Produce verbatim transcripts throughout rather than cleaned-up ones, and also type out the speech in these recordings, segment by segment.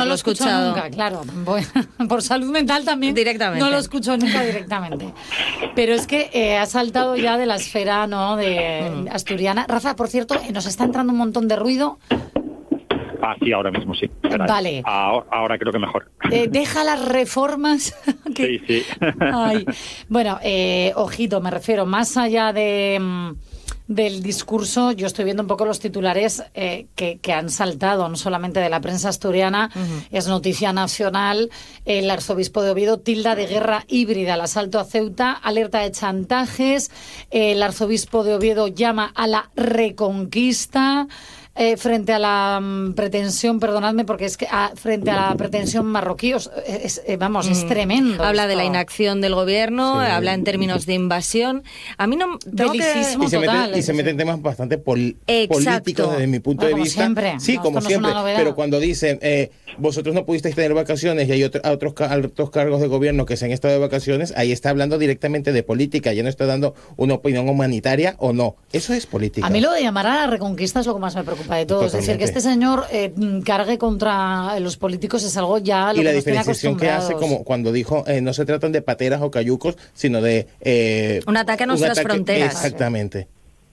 haberlo lo escucho escuchado. nunca, claro. Por salud mental también. Directamente. No lo escucho nunca directamente. Pero es que eh, ha saltado ya de la esfera, ¿no?, de mm. asturiana. Rafa, por cierto, nos está entrando un montón de ruido. Ah, sí, ahora mismo sí. Espera, vale. Ahora, ahora creo que mejor. Eh, deja las reformas. Sí, que... sí. Ay. Bueno, eh, ojito, me refiero, más allá de... del discurso, yo estoy viendo un poco los titulares eh, que, que han saltado, no solamente de la prensa asturiana, uh-huh. es noticia nacional. El arzobispo de Oviedo tilda de guerra híbrida el asalto a Ceuta, alerta de chantajes. El arzobispo de Oviedo llama a la reconquista. Eh, frente a la um, pretensión, perdonadme, porque es que ah, frente a la pretensión marroquí, es, es, eh, vamos, mm. es tremendo. Habla esto. de la inacción del gobierno, sí. habla en términos de invasión. A mí no... Belicismo que... y, se total, mete, y se mete en temas bastante pol... políticos desde mi punto bueno, de vista. Siempre. Sí, no, como no siempre. Es pero cuando dicen, eh, vosotros no pudisteis tener vacaciones y hay otro, otros, otros cargos de gobierno que se han estado de vacaciones, ahí está hablando directamente de política, ya no está dando una opinión humanitaria o no. Eso es política. A mí lo de llamar a la reconquista es lo que más me preocupa de todo. Totalmente. Es decir, que este señor eh, cargue contra los políticos es algo ya lo y que la nos tiene diferenciación que hace, como cuando dijo, eh, no se tratan de pateras o cayucos, sino de... Eh, un ataque a nuestras ataque, fronteras. Exactamente.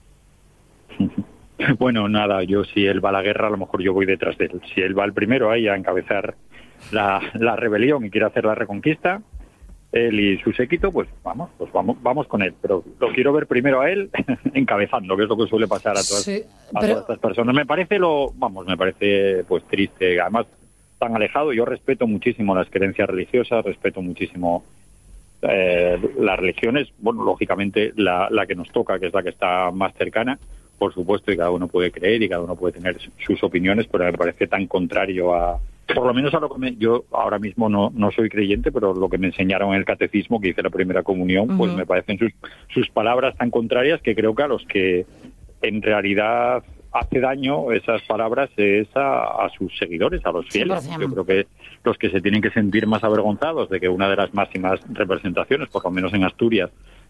Bueno, nada, yo si él va a la guerra, a lo mejor yo voy detrás de él. Si él va el primero ahí a encabezar la, la rebelión y quiere hacer la reconquista, él y su séquito, pues vamos, pues vamos, vamos con él. Pero lo quiero ver primero a él encabezando, que es lo que suele pasar a todas, sí, a pero... todas estas personas. Me parece lo, vamos, me parece pues triste. Además, tan alejado. Yo respeto muchísimo las creencias religiosas, respeto muchísimo eh, las religiones. Bueno, lógicamente la, la que nos toca, que es la que está más cercana, por supuesto, y cada uno puede creer y cada uno puede tener sus opiniones, pero me parece tan contrario a... Por lo menos a lo que me, yo ahora mismo no, no soy creyente, pero lo que me enseñaron en el catecismo, que hice la primera comunión, uh-huh. pues me parecen sus, sus palabras tan contrarias que creo que a los que en realidad hace daño esas palabras es a, a sus seguidores, a los fieles. Yo creo que los que se tienen que sentir más avergonzados de que una de las máximas representaciones, por lo menos en Asturias,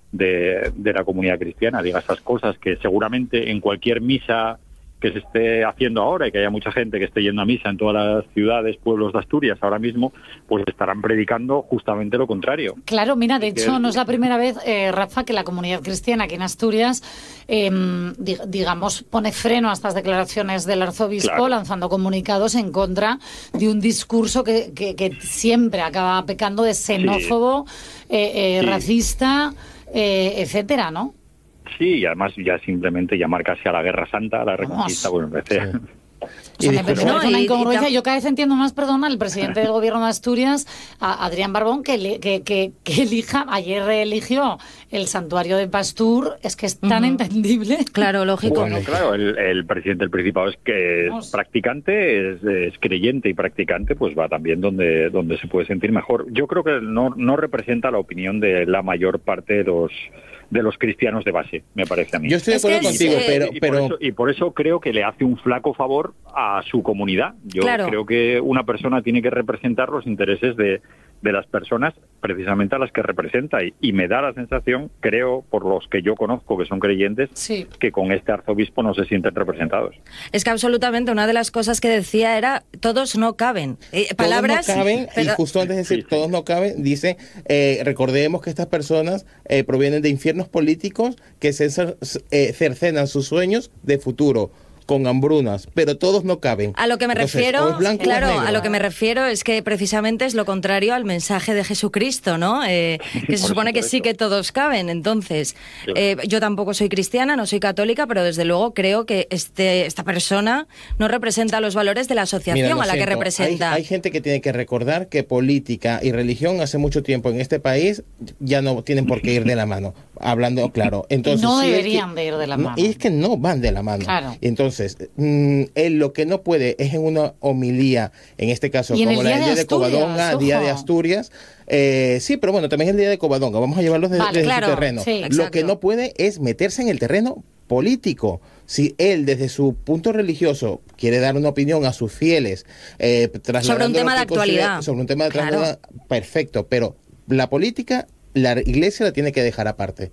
de, de la comunidad cristiana diga esas cosas, que seguramente en cualquier misa que se esté haciendo ahora y que haya mucha gente que esté yendo a misa en todas las ciudades, pueblos de Asturias ahora mismo, pues estarán predicando justamente lo contrario. Claro, mira, de hecho no es la primera vez, eh, Rafa, que la comunidad cristiana aquí en Asturias, eh, digamos, pone freno a estas declaraciones del arzobispo, claro. lanzando comunicados en contra de un discurso que, que, que siempre acaba pecando de xenófobo, sí. eh, eh, sí. racista, eh, etcétera, ¿no? Sí, y además ya simplemente llamar casi a la Guerra Santa, a la reconquista, bueno, me parece... Sí. O sea, me parece no, una incongruencia. Yo cada vez entiendo más, perdón, al presidente del gobierno de Asturias, a Adrián Barbón, que, que, que, que elija, ayer eligió el santuario de Pastur, es que es tan uh-huh. entendible. Claro, lógico. Bueno, claro, el, el presidente del Principado es que es practicante, es, es creyente y practicante, pues va también donde, donde se puede sentir mejor. Yo creo que no, no representa la opinión de la mayor parte de los... de los cristianos de base, me parece a mí. Yo estoy de acuerdo es contigo, eh, pero... Y, pero... Por eso, y por eso creo que le hace un flaco favor a su comunidad. Yo claro. creo que una persona tiene que representar los intereses de, de las personas precisamente a las que representa. Y, y me da la sensación, creo, por los que yo conozco que son creyentes, sí. que con este arzobispo no se sienten representados. Es que absolutamente una de las cosas que decía era todos no caben. Eh, palabras... Todos no caben, pero... y justo antes de decir sí, sí. todos no caben, dice, eh, recordemos que estas personas eh, provienen de infiernos políticos que se eh, cercenan sus sueños de futuro con hambrunas, pero todos no caben. A lo que me Entonces, refiero, blanco, claro, a lo que me refiero es que precisamente es lo contrario al mensaje de Jesucristo, ¿no? Eh, que se supone que sí que todos caben. Entonces, eh, yo tampoco soy cristiana, no soy católica, pero desde luego creo que este esta persona no representa los valores de la asociación Mira, a la siento. que representa. Hay, hay gente que tiene que recordar que política y religión hace mucho tiempo en este país ya no tienen por qué ir de la mano. Hablando claro. Entonces, no si deberían es que, de ir de la mano. No, y es que no van de la mano. Claro. Entonces, mmm, él lo que no puede es en una homilía, en este caso como la del día de, de Covadonga, ojo. Día de Asturias. Eh, sí, pero bueno, también es el día de Covadonga. Vamos a llevarlos desde, vale, desde claro, su terreno. Sí, lo que no puede es meterse en el terreno político. Si él desde su punto religioso quiere dar una opinión a sus fieles eh, sobre un tema de actualidad, sobre un tema de claro. actualidad, perfecto, pero la política la Iglesia la tiene que dejar aparte.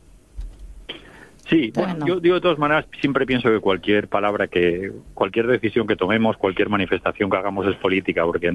Sí, bueno, yo digo de todas maneras, siempre pienso que cualquier palabra que, cualquier decisión que tomemos, cualquier manifestación que hagamos es política, porque